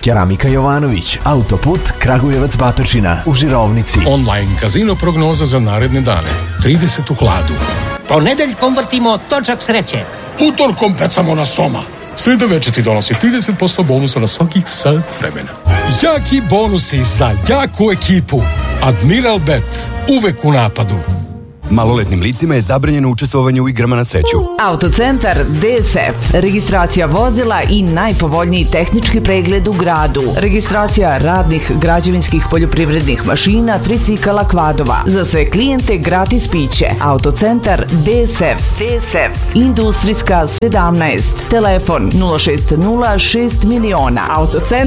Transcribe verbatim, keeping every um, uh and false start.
Keramika Jovanović, autoput Kragujevac Batočina u Žirovnici. Online kazino prognoza za naredne dane. trideset u hladu. Ponedeljkom vrtimo točak sreće. Utorkom pecamo na soma. Sreda večer ti donosi trideset posto bonusa na svakih sat vremena. Jaki bonusi za jaku ekipu. Admiral Bet. Uvek u napadu. Maloletnim licima je zabranjeno učestvovanje u igrama na sreću. Autocentar D S F. Registracija vozila i najpovoljniji tehnički pregled u gradu. Registracija radnih, građevinskih, poljoprivrednih mašina, tricikala, kvadova. Za sve klijente gratis piće. Autocentar D S F. D S F. Industrijska sedamnaest. Telefon nula šest nula šest miliona. Autocentar